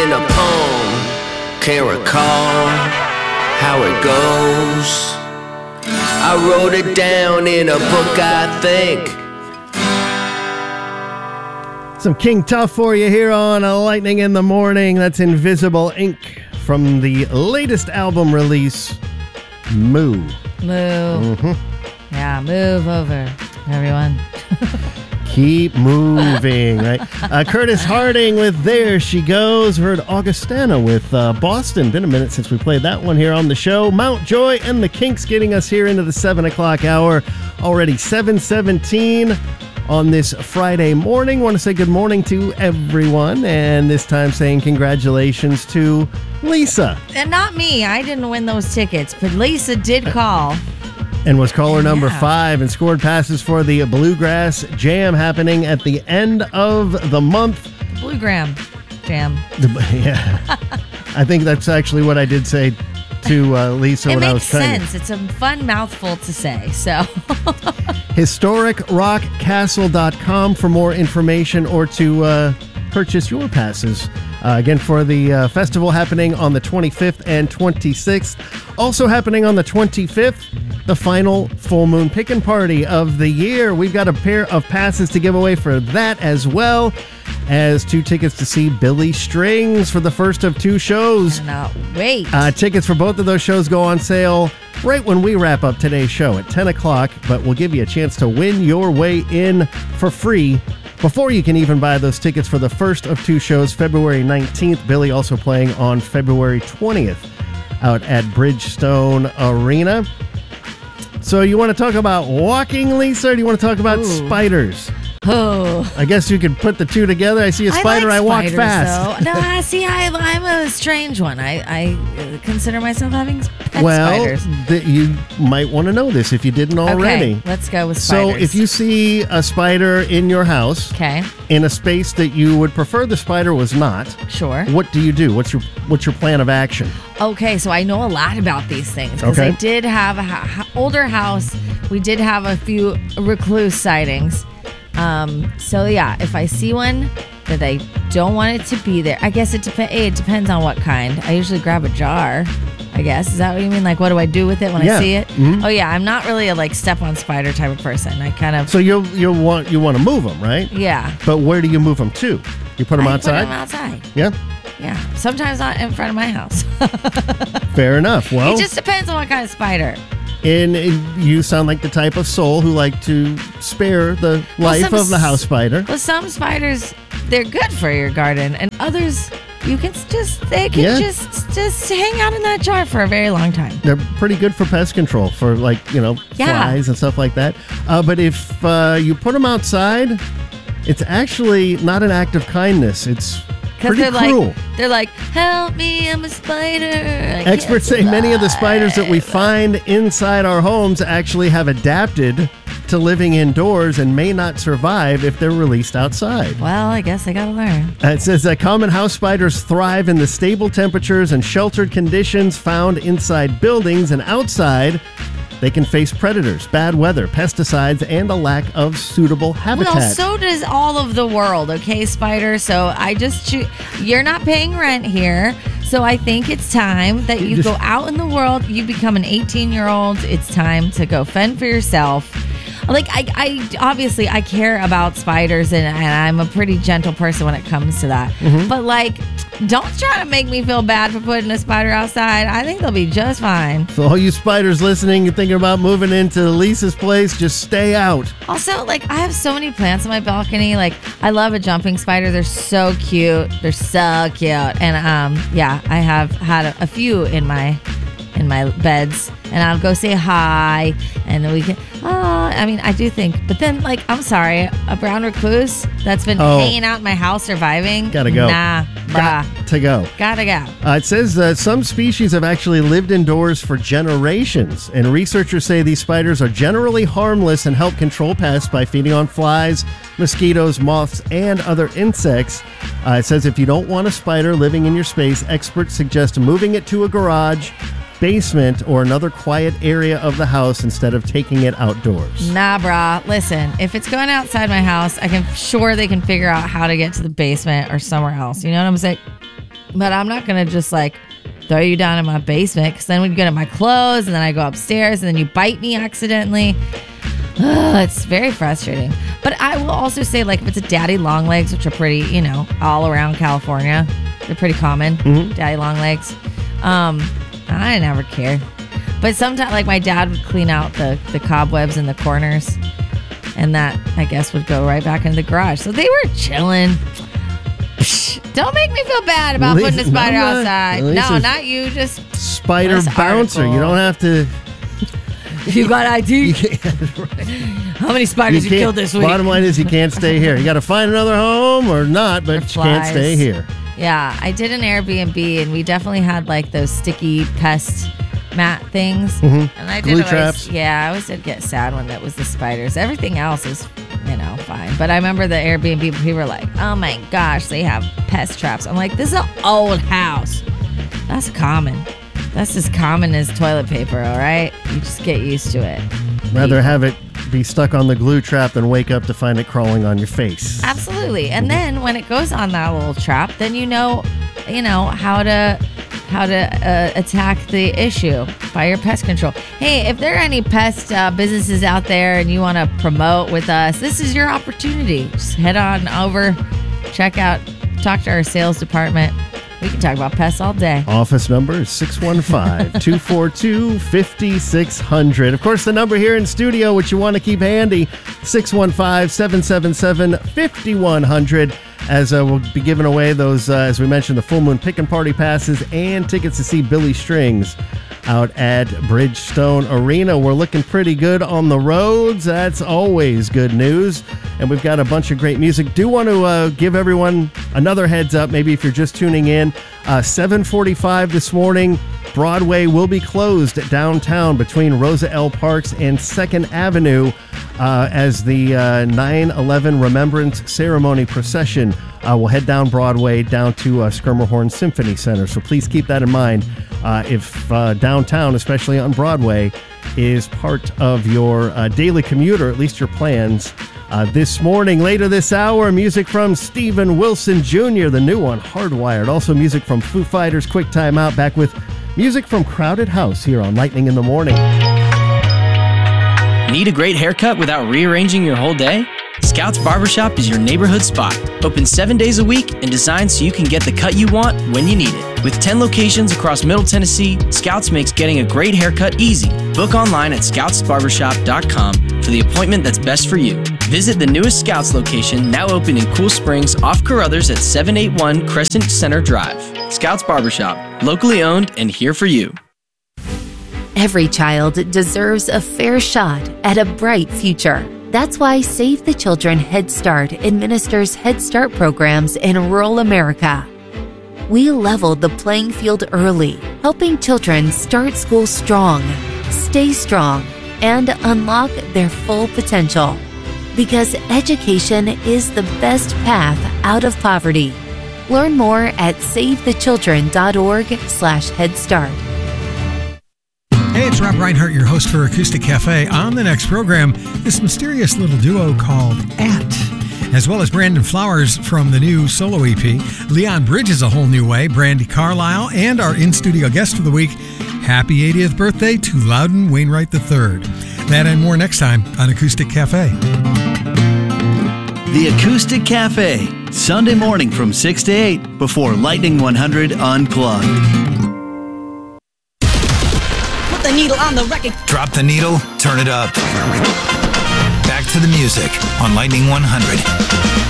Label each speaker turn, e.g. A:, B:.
A: in a poem. Can't recall how it goes. I wrote it down in a book, I think.
B: Some King Tuff for you here on Lightning in the Morning. That's Invisible Ink from the latest album release, Moo.
C: Moo.
B: Mm-hmm.
C: Yeah, move over, everyone.
B: Keep moving, right? Curtis Harding with There She Goes. Heard Augustana with Boston. Been a minute since we played that one here on the show. Mount Joy and the Kinks getting us here into the 7 o'clock hour. Already 7:17 on this Friday morning. Want to say good morning to everyone, and this time saying congratulations to Lisa.
C: And not me. I didn't win those tickets, but Lisa did call.
B: And was caller number 5 and scored passes for the Bluegrass Jam happening at the end of the month.
C: Bluegram Jam.
B: Yeah. I think that's actually what I did say to Lisa when I was trying.
C: It makes sense. It's a fun mouthful to say, so.
B: HistoricRockCastle.com for more information or to purchase your passes. Again, for the festival happening on the 25th and 26th. Also happening on the 25th, the final full moon pickin' party of the year. We've got a pair of passes to give away for that, as well as 2 tickets to see Billy Strings for the first of 2 shows.
C: Cannot wait.
B: Tickets for both of those shows go on sale right when we wrap up today's show at 10 o'clock, but we'll give you a chance to win your way in for free before you can even buy those tickets for the first of 2 shows, February 19th. Billy also playing on February 20th out at Bridgestone Arena. So you want to talk about walking, Lisa, or do you want to talk about spiders?
C: Oh.
B: I guess you could put the 2 together. I see a spider, I walk fast.
C: Though. No, see, I'm a strange one. I consider myself having pet
B: well,
C: spiders.
B: You might want to know this if you didn't already.
C: Okay, let's go with spiders.
B: So if you see a spider in your house, in a space that you would prefer the spider was not,
C: sure.
B: What do you do? What's your plan of action?
C: Okay, so I know a lot about these things because I did have an older house. We did have a few recluse sightings. So yeah, if I see one that I don't want it to be there, I guess it depends on what kind. I usually grab a jar, I guess. Is that what you mean? Like, what do I do with it when I see it? Mm-hmm. Oh yeah, I'm not really a step on spider type of person. I kind of.
B: So you want to move them, right?
C: Yeah.
B: But where do you move them to? You put them outside?
C: Put them outside.
B: Yeah.
C: Yeah. Sometimes not in front of my house.
B: Fair enough. Well,
C: it just depends on what kind of spider.
B: And you sound like the type of soul who like to spare the life of the house spider.
C: Well, some spiders, they're good for your garden, and others, they can just hang out in that jar for a very long time.
B: They're pretty good for pest control, for flies and stuff like that. But if you put them outside, it's actually not an act of kindness. It's pretty cruel.
C: They're like, help me, I'm a spider.
B: Experts say many of the spiders that we find inside our homes actually have adapted to living indoors and may not survive if they're released outside.
C: Well, I guess I gotta learn.
B: It says that common house spiders thrive in the stable temperatures and sheltered conditions found inside buildings, and outside they can face predators, bad weather, pesticides, and a lack of suitable habitat.
C: Well, so does all of the world, okay, spider? So you're not paying rent here. So I think it's time that you go out in the world. You become an 18-year-old. It's time to go fend for yourself. Like, I obviously, I care about spiders, and I'm a pretty gentle person when it comes to that. Mm-hmm. But, don't try to make me feel bad for putting a spider outside. I think they'll be just fine.
B: So all you spiders listening, you're thinking about moving into Lisa's place, just stay out.
C: Also, I have so many plants on my balcony. I love a jumping spider. They're so cute. They're so cute. And, I have had a few in my beds, and I'll go say hi, and then we can, I do think, but then, I'm sorry, a brown recluse that's been hanging out in my house surviving?
B: Gotta go.
C: Nah,
B: Got to go.
C: Gotta go.
B: It says that some species have actually lived indoors for generations, and researchers say these spiders are generally harmless and help control pests by feeding on flies, mosquitoes, moths, and other insects. It says if you don't want a spider living in your space, experts suggest moving it to a garage, basement, or another quiet area of the house instead of taking it outdoors.
C: Nah, brah. Listen, if it's going outside my house, I'm sure they can figure out how to get to the basement or somewhere else. You know what I'm saying? but I'm not going to just like throw you down in my basement, because then when you get at my clothes and then I go upstairs and then you bite me accidentally. It's very frustrating. But I will also say, like, if it's a daddy long legs, which are pretty, all around California, they're pretty common, daddy long legs. I never cared. But sometimes, like, my dad would clean out the cobwebs in the corners, and that, I guess, would go right back into the garage. So they were chilling. Psh, don't make me feel bad about putting a spider outside. No, not you. Just
B: spider bouncer.
C: Article.
B: You don't have to.
C: You got ID?
B: Right.
C: How many spiders you killed this week?
B: Bottom line is you can't stay here. You got to find another home or not, but you can't stay here.
C: Yeah, I did an Airbnb, and we definitely had like those sticky pest mat things. And I did
B: glue traps.
C: Yeah, I always did get sad when that was the spiders. Everything else is, fine. But I remember the Airbnb, people were like, oh my gosh, they have pest traps. I'm like, this is an old house. That's common. That's as common as toilet paper, all right? You just get used to it.
B: Rather have it be stuck on the glue trap than wake up to find it crawling on your face.
C: Absolutely. And then when it goes on that little trap, then you know how to attack the issue by your pest control. Hey, if there are any pest businesses out there and you want to promote with us, this is your opportunity. Just head on over, talk to our sales department. We can talk about pests all day.
B: Office number is 615-242-5600. Of course, the number here in studio, which you want to keep handy, 615-777-5100. As we'll be giving away those, as we mentioned, the Full Moon Pickin' Party passes and tickets to see Billy Strings out at Bridgestone Arena. We're looking pretty good on the roads. That's always good news. And we've got a bunch of great music. Do want to give everyone another heads up, maybe if you're just tuning in. 7:45 this morning, Broadway will be closed downtown between Rosa L. Parks and 2nd Avenue as the 9/11 Remembrance Ceremony procession will head down Broadway down to Schermerhorn Symphony Center. So please keep that in mind if downtown, especially on Broadway, is part of your daily commute, or at least your plans. This morning, later this hour, music from Steven Wilson Jr., the new one, Hardwired. Also music from Foo Fighters, Quick Time Out. Back with music from Crowded House here on Lightning in the Morning.
D: Need a great haircut without rearranging your whole day? Scouts Barbershop is your neighborhood spot. Open 7 days a week and designed so you can get the cut you want when you need it. With 10 locations across Middle Tennessee, Scouts makes getting a great haircut easy. Book online at scoutsbarbershop.com for the appointment that's best for you. Visit the newest Scouts location, now open in Cool Springs off Carruthers at 781 Crescent Center Drive. Scouts Barbershop, locally owned and here for you.
E: Every child deserves a fair shot at a bright future. That's why Save the Children Head Start administers Head Start programs in rural America. We leveled the playing field early, helping children start school strong, stay strong, and unlock their full potential. Because education is the best path out of poverty. Learn more at savethechildren.org/headstart.
F: Hey, it's Rob Reinhardt, your host for Acoustic Cafe. On the next program, this mysterious little duo called At, as well as Brandon Flowers from the new solo EP, Leon Bridges A Whole New Way, Brandy Carlisle, and our in-studio guest of the week, happy 80th birthday to Loudon Wainwright III. That and more next time on Acoustic Cafe.
G: The Acoustic Cafe, Sunday morning from 6 to 8 before Lightning 100 Unplugged.
H: The needle on the record.
I: Drop the needle, turn it up. Back to the music on Lightning 100.